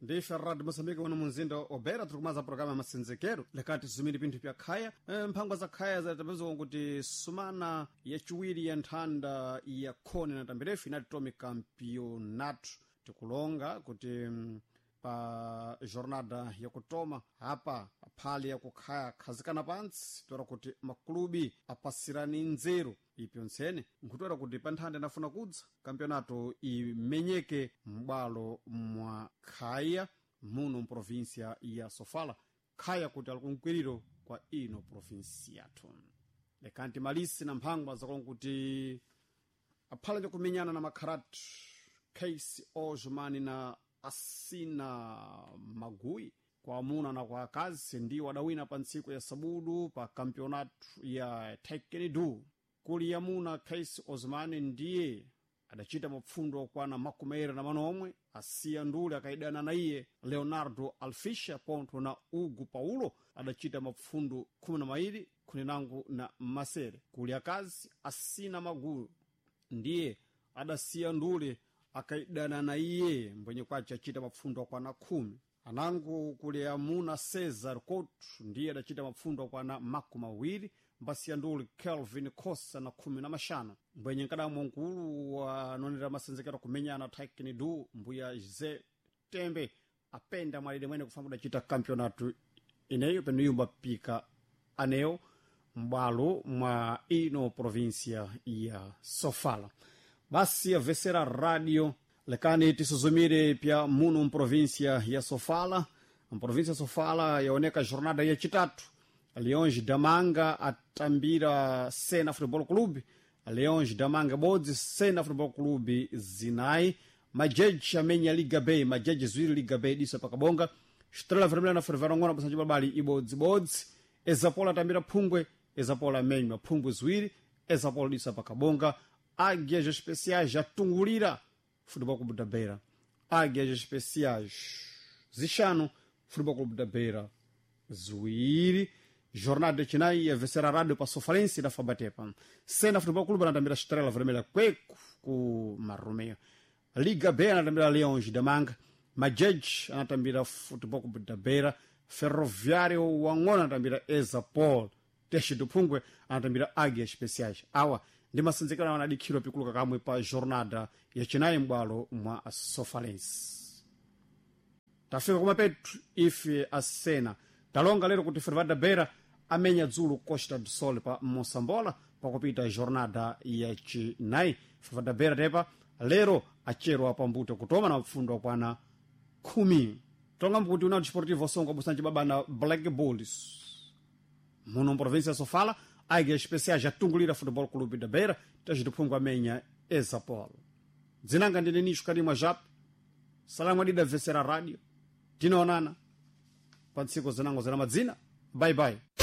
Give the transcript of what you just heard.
ndife radio Moçambique uno munzinda obera tiri kumaza programa ya masenzekero lekati tizumire pinthu pya khaya mphangwa za khaya zatapezeka kuti sumana yaciwiri ya nthanda ya khone na tambirefu inati tome campeonato tikulonga kuti pa jornada ya kutoma apa aphali ya kukhaya khazikana pantsi tora kuti makulubi apasirani nzeru ipyontsene nkutora kuti pa nthanda inafuna kudza kampeonato imenyeke m'bwalo mwa khaya muno mprovinsia ya Sofala khaya kuti ali kumkwiriro kwa ino provinsi yathu lekanti malisi na mphangwa zakonga kuti aphala lyakumenyana na makharatu case ojumani na asina magui kwa amuna na kwa akazi ndiwo adawina pa ntsiku ya sabudu pa kampeonato ya Taekwondo kuli yamuna case ozmani ndiye adachita mapfundo okwana makumera na manomwe asiya ndule akaidana na iye Leonardo Alfisha ponto na Ugu Paulo adachita mapfundo 12 kuninangu na masere kuli akazi asina maguu ndiye adasiya ndule akaidana na iye mbwenye kwachi achita mapfundo okwana 10 anangu kuli amuna Cesar Couto ndiye adachita mapfundo okwana 20 mbasiya nduli Kelvin Kosa na 15 mbwenye nkadamu nkulu wanonera masenzekero kumenyana Taekwondo mbuya Jose Tembe apenda mwalide mwene kufamba dachita kampeonato ineyo penuyumba pika aneo mbalo mwa ino provinsia ya Sofala basi ya Vesera Radio lekani tisuzumire pya muno mprovinsia ya Sofala mprovinsia ya Sofala yaoneka jornada ya chitatu Leões da Manga atambira Sena Futebol Clube Leões da Manga bodzi Sena Futebol Clube zinai majeji amenya Liga B majeji zwiri Liga B diso pakabonga Estrela Vermelha na Ferverongona basanji babali ibodzi Ezapola atambira Phungwe Ezapola amenywa Phungwe zwiri Ezapola diso pakabonga Águias Especiais atungulira Futebol Clube da Beira Águias Especiais zixano Futebol Clube da Beira zwiri jornada de Chinai ya Vesera Radio pa Sofalense da Fabatepa Sena Futebol Clube anatambira Estrela Vermelha kweku ku Marromeo Liga B anatambira Leões da Manga Majeji anatambira Futebol Clube da Beira Ferroviário Wangona anatambira Ezapol Teste do Phungwe anatambira Águias Especiais awa ndi masenzekano anadikirwa pikuluka kamwe pa jornada ya Chinai mbwalo mwa Sofalense tafika kumapetu ife asena talonga lero kuti Ferroviário da Beira amenya dzulu Costa do Sol pa Moçambola pakupita jornada ya Chinai Ferroviário da Beira tepa lero acherwa pambuto kutoma na mfundo kwana 10 tonga mkuti una desportivo songo busanji babana Black Bulls muno província ya Sofala Águias Especiais atungulira Futebol Clube da Beira tajidi Phungwe amenya Ezapol dzinanga ndine nishu kadimwa jap salamu adida Vesera Radio tinaonana pa ntsiku zinango zina madzina bye bye